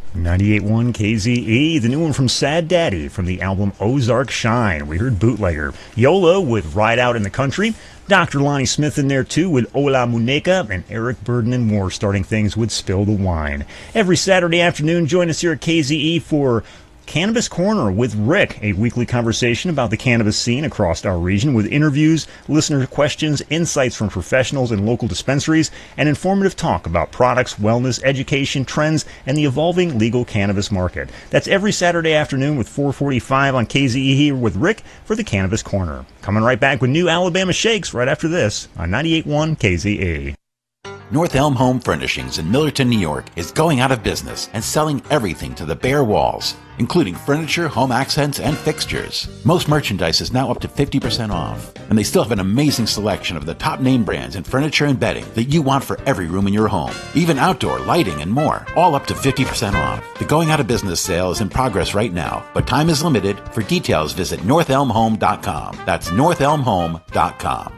98.1 KZE, the new one from Sad Daddy from the album Ozark Shine. We heard Bootlegger. YOLO with Ride Out in the Country. Dr. Lonnie Smith in there too with Ola Muneca, and Eric Burden and more starting things with Spill the Wine. Every Saturday afternoon, join us here at KZE for Cannabis Corner with Rick, a weekly conversation about the cannabis scene across our region with interviews, listener questions, insights from professionals and local dispensaries, and informative talk about products, wellness, education, trends, and the evolving legal cannabis market. That's every Saturday afternoon with 4:45 on KZE here with Rick for the Cannabis Corner. Coming right back with new Alabama Shakes right after this on 98.1 KZE. North Elm Home Furnishings in Millerton, New York is going out of business and selling everything to the bare walls, including furniture, home accents, and fixtures. Most merchandise is now up to 50% off, and they still have an amazing selection of the top name brands in furniture and bedding that you want for every room in your home, even outdoor lighting and more, all up to 50% off. The going out of business sale is in progress right now, but time is limited. For details, visit northelmhome.com. That's northelmhome.com.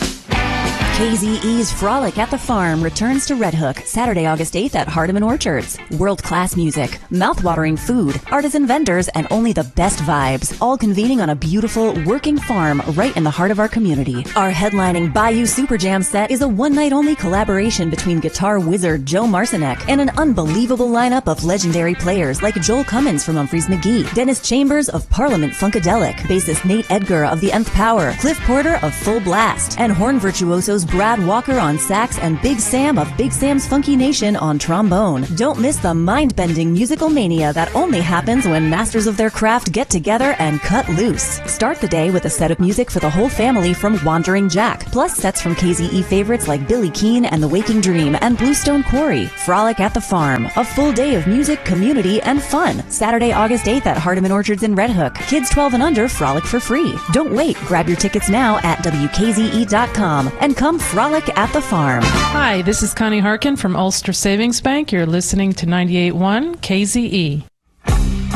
KZE's Frolic at the Farm returns to Red Hook Saturday, August 8th at Hardeman Orchards. World-class music, mouth-watering food, artisan vendors, and only the best vibes, all convening on a beautiful, working farm right in the heart of our community. Our headlining Bayou Super Jam set is a one-night-only collaboration between guitar wizard Joe Marcinek and an unbelievable lineup of legendary players like Joel Cummins from Humphreys McGee, Dennis Chambers of Parliament Funkadelic, bassist Nate Edgar of The Nth Power, Cliff Porter of Full Blast, and horn virtuosos Brad Walker on sax and Big Sam of Big Sam's Funky Nation on trombone. Don't miss the mind-bending musical mania that only happens when masters of their craft get together and cut loose. Start the day with a set of music for the whole family from Wandering Jack, plus sets from KZE favorites like Billy Keane and The Waking Dream and Bluestone Quarry. Frolic at the Farm, a full day of music, community, and fun. Saturday, August 8th at Hardeman Orchards in Red Hook. Kids 12 and under frolic for free. Don't wait. Grab your tickets now at WKZE.com and come frolic at the farm. Hi, this is Connie Harkin from Ulster Savings Bank. You're listening to 98.1 KZE.